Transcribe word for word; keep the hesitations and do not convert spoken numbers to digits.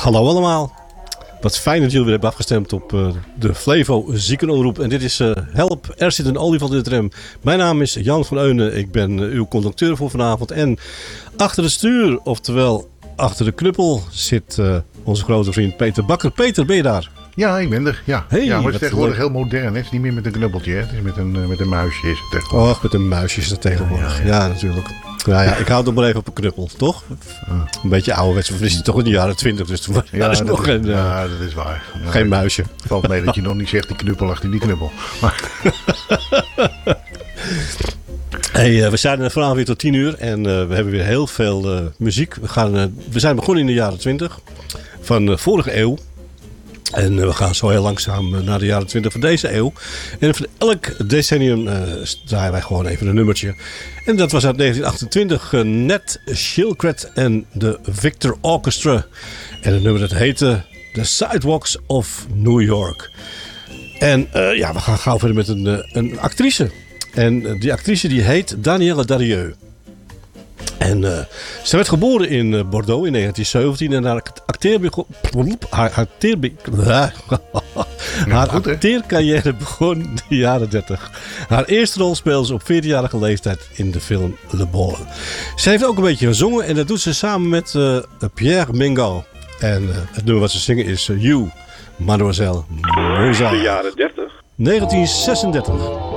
Hallo allemaal. Wat fijn dat jullie weer hebben afgestemd op uh, de Flevo Ziekenomroep. En dit is uh, Help, er zit een olifant in de tram. Mijn naam is Jan van Eunen. Ik ben uh, uw conducteur voor vanavond. En achter het stuur, oftewel achter de knuppel, zit uh, onze grote vriend Peter Bakker. Peter, ben je daar? Ja, ik ben er. Ja, hey, ja maar het is tegenwoordig leuk. heel modern. Hè? Het is niet meer met een knuppeltje. Hè? Het is met een, uh, met een muisje. Is het tegenwoordig. Och, met een muisje is dat tegenwoordig. Ja, Ja, ja, ja. ja, natuurlijk. Nou ja, ik hou het maar even op een knuppel, toch? Een beetje ouderwets. We wisten toch in de jaren twintig, dus toen Ja, was dat nog is, geen, uh, ja, dat is waar. Ja, geen muisje. Het valt mee dat je nog niet zegt die knuppel achter die knuppel. Maar... Hey, uh, we zijn er vanavond weer tot tien uur en uh, we hebben weer heel veel uh, muziek. We, gaan, uh, we zijn begonnen in de jaren twintig van de vorige eeuw. En uh, we gaan zo heel langzaam uh, naar de jaren twintig van deze eeuw. En van elk decennium uh, draaien wij gewoon even een nummertje. En dat was uit negentien achtentwintig uh, Ned Shilkret en de Victor Orchestra. En het nummer dat heette The Sidewalks of New York. En uh, ja, we gaan gauw verder met een, uh, een actrice. En uh, die actrice die heet Danielle Darieux. En uh, ze werd geboren in uh, Bordeaux in negentien zeventien en haar acteerbe- haar, acteerbe- haar acteercarrière begon in de jaren dertig. Haar eerste rol speelde ze op veertienjarige leeftijd in de film Le Bon. Ze heeft ook een beetje gezongen en dat doet ze samen met uh, Pierre Mingal. En uh, het nummer wat ze zingen is uh, You, Mademoiselle Mozart. De jaren dertig. negentien zesendertig.